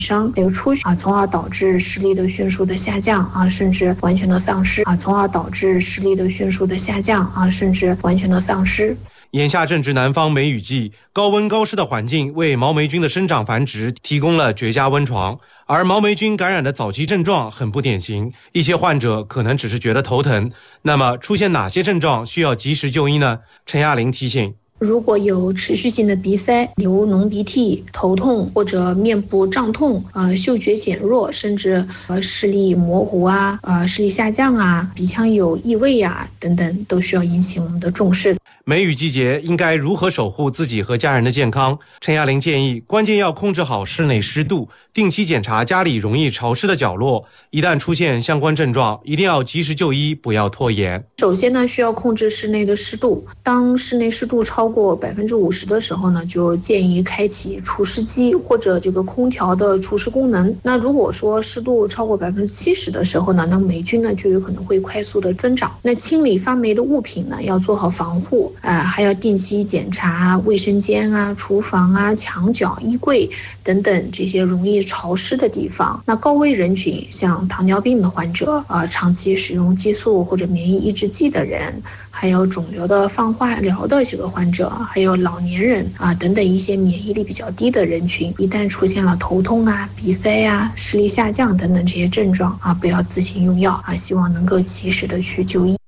伤，还有出血从而导致视力的迅速的下降甚至完全的丧失从而导致视力的迅速的下降甚至完全的丧失。 眼下正值南方梅雨季，高温高湿的环境为毛霉菌的生长繁殖提供了绝佳温床，而毛霉菌感染的早期症状很不典型，一些患者可能只是觉得头疼。那么出现哪些症状需要及时就医呢？陈亚玲提醒， 如果有持续性的鼻塞、流脓鼻涕、头痛或者面部胀痛、嗅觉减弱，甚至视力模糊视力下降鼻腔有异味等等，都需要引起我们的重视。 梅雨季节应该如何守护自己和家人的健康？陈亚玲建议，关键要控制好室内湿度，定期检查家里容易潮湿的角落，一旦出现相关症状，一定要及时就医，不要拖延。 首先呢，需要控制室内的湿度，当室内湿度超过50%的时候呢，就建议开启除湿机或者这个空调的除湿功能。那如果说湿度超过70%的时候呢，那霉菌呢就有可能会快速的增长。那清理发霉的物品呢，要做好防护还要定期检查卫生间厨房墙角、衣柜等等这些容易潮湿的地方。那高危人群，像糖尿病的患者长期使用激素或者免疫抑制剂的人，还有肿瘤的放化疗的这个患者，还有老年人等等一些免疫力比较低的人群，一旦出现了头痛鼻塞视力下降等等这些症状不要自行用药希望能够及时的去就医。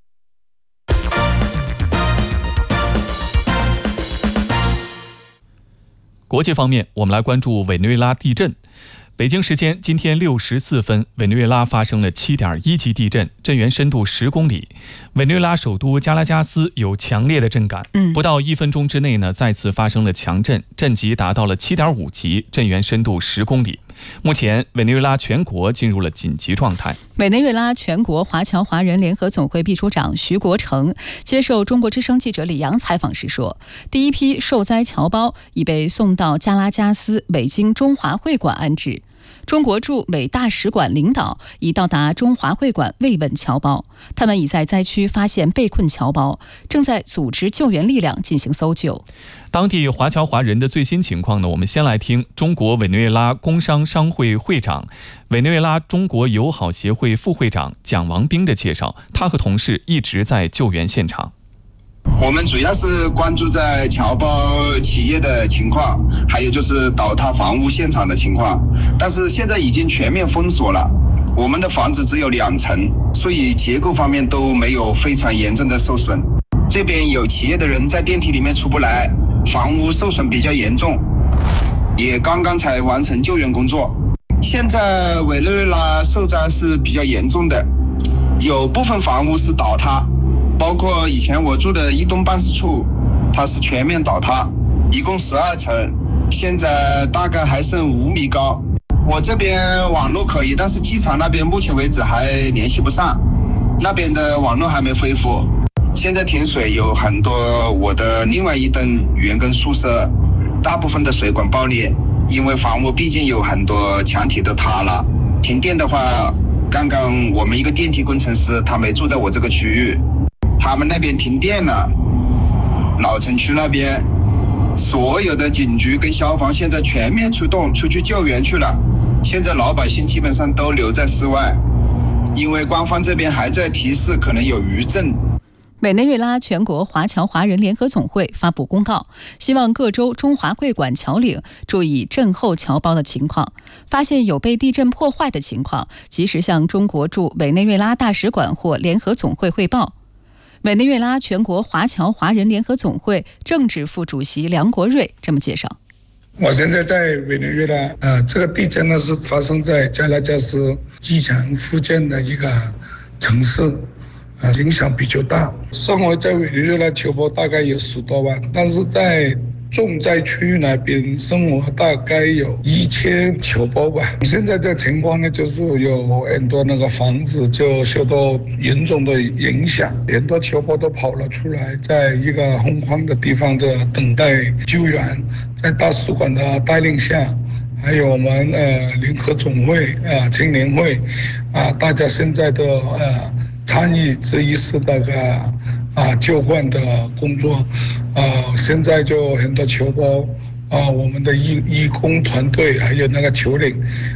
国际方面，我们来关注委内瑞拉地震。北京时间今天6时4分，委内瑞拉发生了7.1级地震，震源深度10公里。委内瑞拉首都加拉加斯有强烈的震感，不到1分钟之内呢，再次发生了强震，震级达到了7.5级，震源深度10公里。目前，委内瑞拉全国进入了紧急状态。 委内瑞拉全国华侨华人联合总会秘书长徐国成接受中国之声记者李阳采访时说，第一批受灾侨胞已被送到加拉加斯委经中华会馆安置。中国驻委大使馆领导已到达中华会馆慰问侨胞，他们已在灾区发现被困侨胞，正在组织救援力量进行搜救。 当地华侨华人的最新情况呢，我们先来听中国委内瑞拉工商商会会长、委内瑞拉中国友好协会副会长蒋王兵的介绍，他和同事一直在救援现场。 我们主要是关注在侨胞企业的情况，还有就是倒塌房屋现场的情况，但是现在已经全面封锁了，我们的房子只有2层，所以结构方面都没有非常严重的受损。这边有企业的人在电梯里面出不来，房屋受损比较严重，也刚刚才完成救援工作。现在委内瑞拉受灾是比较严重的，有部分房屋是倒塌，包括以前我住的一栋办事处，它是全面倒塌，一共12层，现在大概还剩5米高。我这边网络可以，但是机场那边目前为止还联系不上，那边的网络还没恢复。现在停水有很多，我的另外一栋员工宿舍大部分的水管爆裂，因为房屋毕竟有很多墙体都塌了。停电的话，刚刚我们一个电梯工程师他没住在我这个区域，他们那边停电了，老城区那边所有的警局跟消防现在全面出动出去救援去了，现在老百姓基本上都留在室外，因为官方这边还在提示可能有余震。 委内瑞拉全国华侨华人联合总会发布公告，希望各州中华会馆侨领注意震后侨胞的情况，发现有被地震破坏的情况，及时向中国驻委内瑞拉大使馆或联合总会汇报。委内瑞拉全国华侨华人联合总会政治副主席梁国瑞这么介绍： 我现在在委内瑞拉，这个地震呢是发生在加拉加斯机场附近的一个城市，影响比较大。生活在委内瑞拉侨胞大概有10多万，但是在重灾区那边生活大概有1000侨胞吧。现在这情况呢，就是有很多那个房子就受到严重的影响，很多侨胞都跑了出来，在一个空旷的地方的等待救援。在大使馆的带领下，还有我们联合总会青年会大家现在都参与这一次那个救援的工作。现在就很多侨胞我们的义工团队还有那个球领